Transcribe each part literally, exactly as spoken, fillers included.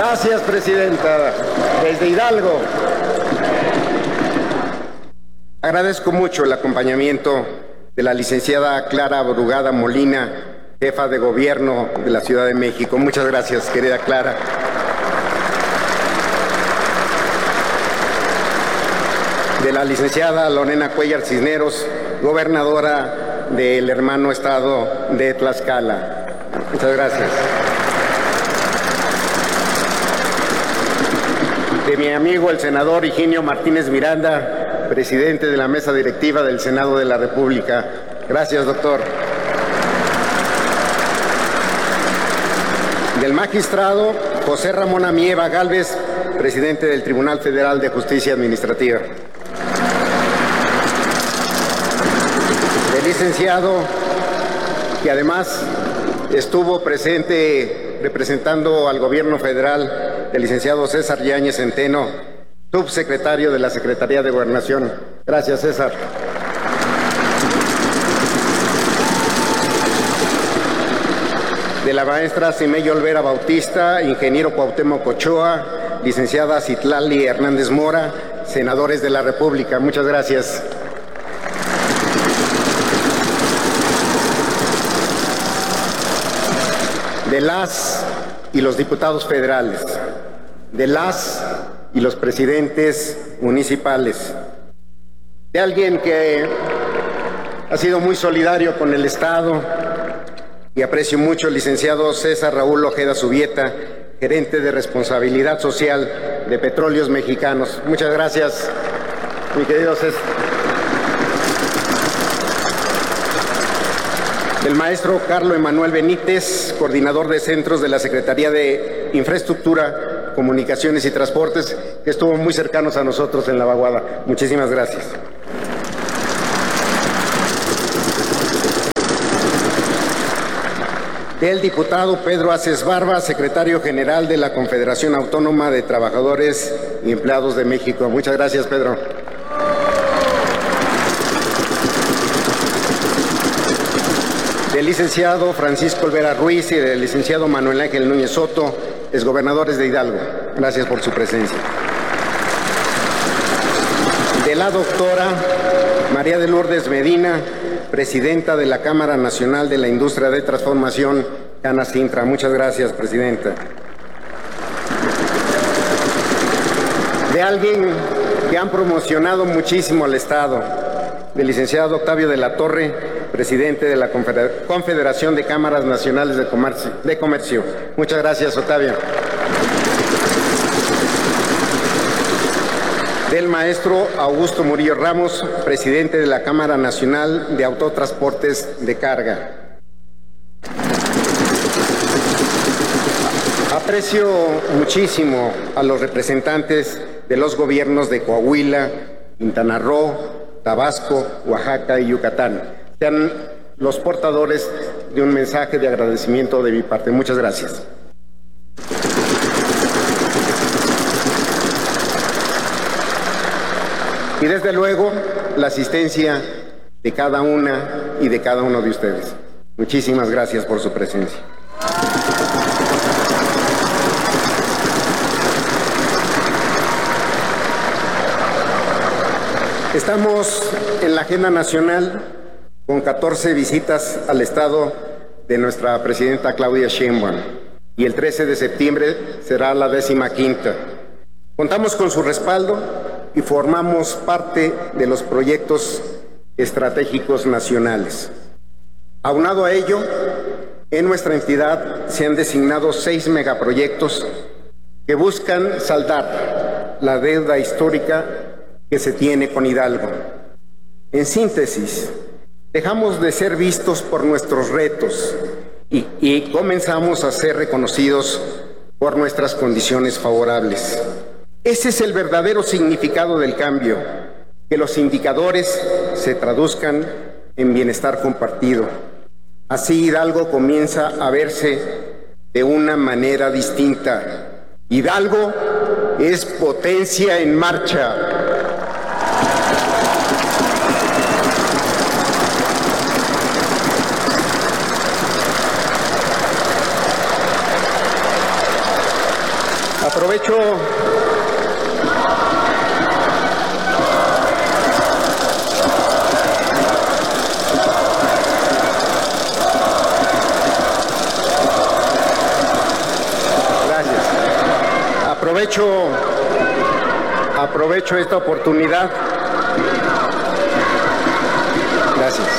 Gracias, presidenta. Desde Hidalgo. Agradezco mucho el acompañamiento de la licenciada Clara Brugada Molina, jefa de gobierno de la Ciudad de México. Muchas gracias, querida Clara. De la licenciada Lorena Cuellar Cisneros, gobernadora del hermano estado de Tlaxcala. Muchas gracias. De mi amigo el senador Higinio Martínez Miranda, presidente de la mesa directiva del Senado de la República. Gracias, doctor. Del magistrado José Ramón Amieva Gálvez, presidente del Tribunal Federal de Justicia Administrativa. Del licenciado, que además estuvo presente representando al gobierno federal, el licenciado César Yáñez Centeno, subsecretario de la Secretaría de Gobernación. Gracias, César. De la maestra Cimeyo Olvera Bautista, ingeniero Cuauhtémoc Ochoa, licenciada Citlali Hernández Mora, senadores de la República. Muchas gracias. De las y los diputados federales, de las y los presidentes municipales, de alguien que ha sido muy solidario con el Estado, y aprecio mucho el licenciado César Raúl Ojeda Subieta, gerente de responsabilidad social de Petróleos Mexicanos. Muchas gracias, mi querido César. El maestro Carlos Emanuel Benítez, coordinador de centros de la Secretaría de Infraestructura, Comunicaciones y Transportes, que estuvo muy cercanos a nosotros en la vaguada. Muchísimas gracias. Del diputado Pedro Aces Barba, secretario general de la Confederación Autónoma de Trabajadores y Empleados de México. Muchas gracias, Pedro. Del licenciado Francisco Olvera Ruiz y del licenciado Manuel Ángel Núñez Soto, exgobernadores de Hidalgo. Gracias por su presencia. De la doctora María de Lourdes Medina, presidenta de la Cámara Nacional de la Industria de Transformación, Canacintra. Muchas gracias, presidenta. De alguien que han promocionado muchísimo al Estado, del licenciado Octavio de la Torre, presidente de la Confederación de Cámaras Nacionales de Comercio. De Comercio. Muchas gracias, Octavio. Del maestro Augusto Murillo Ramos, presidente de la Cámara Nacional de Autotransportes de Carga. Aprecio muchísimo a los representantes de los gobiernos de Coahuila, Quintana Roo, Tabasco, Oaxaca y Yucatán. Sean los portadores de un mensaje de agradecimiento de mi parte. Muchas gracias. Y desde luego, la asistencia de cada una y de cada uno de ustedes. Muchísimas gracias por su presencia. Estamos en la agenda nacional con catorce visitas al estado de nuestra presidenta Claudia Sheinbaum, y el trece de septiembre será la décima quinta. Contamos con su respaldo y formamos parte de los proyectos estratégicos nacionales. Aunado a ello, en nuestra entidad se han designado seis megaproyectos que buscan saldar la deuda histórica que se tiene con Hidalgo. En síntesis, dejamos de ser vistos por nuestros retos y, y comenzamos a ser reconocidos por nuestras condiciones favorables. Ese es el verdadero significado del cambio, que los indicadores se traduzcan en bienestar compartido. Así Hidalgo comienza a verse de una manera distinta. Hidalgo es potencia en marcha. Aprovecho Gracias. Aprovecho aprovecho esta oportunidad. Gracias.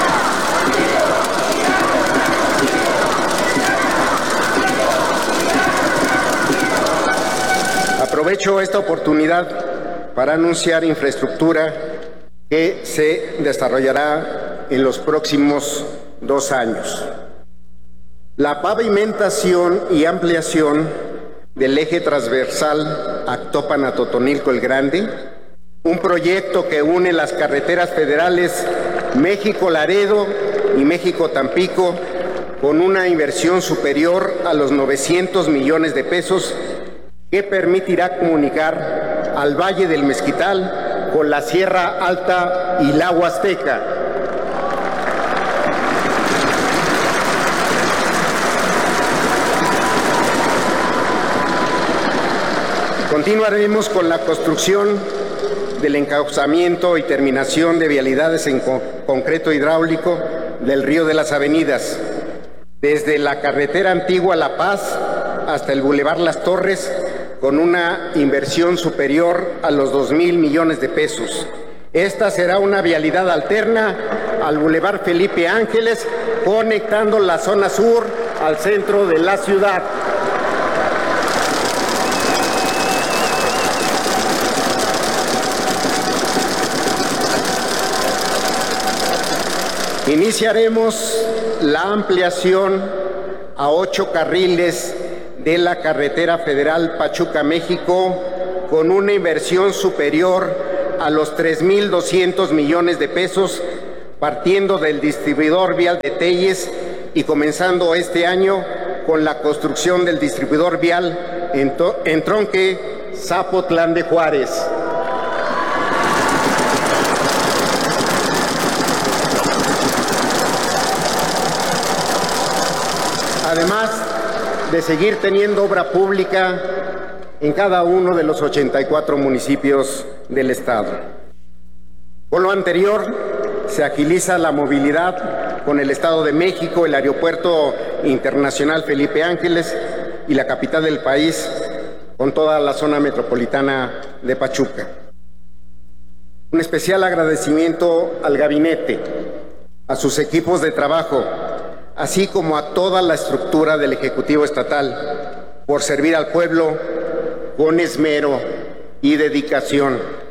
Aprovecho esta oportunidad para anunciar infraestructura que se desarrollará en los próximos dos años. La pavimentación y ampliación del eje transversal Actopan a Totonilco el Grande, un proyecto que une las carreteras federales México-Laredo y México-Tampico con una inversión superior a los novecientos millones de pesos que permitirá comunicar al Valle del Mezquital con la Sierra Alta y la Huasteca. Continuaremos con la construcción del encauzamiento y terminación de vialidades en co- concreto hidráulico del Río de las Avenidas, desde la carretera antigua La Paz hasta el Boulevard Las Torres, con una inversión superior a los dos mil millones de pesos. Esta será una vialidad alterna al Boulevard Felipe Ángeles, conectando la zona sur al centro de la ciudad. Iniciaremos la ampliación a ocho carriles de la carretera federal Pachuca-México con una inversión superior a los tres mil doscientos millones de pesos, partiendo del distribuidor vial de Telles y comenzando este año con la construcción del distribuidor vial en, en Tronque Zapotlán de Juárez. Además de seguir teniendo obra pública en cada uno de los ochenta y cuatro municipios del Estado. Con lo anterior, se agiliza la movilidad con el Estado de México, el Aeropuerto Internacional Felipe Ángeles y la capital del país, con toda la zona metropolitana de Pachuca. Un especial agradecimiento al gabinete, a sus equipos de trabajo, así como a toda la estructura del Ejecutivo Estatal, por servir al pueblo con esmero y dedicación.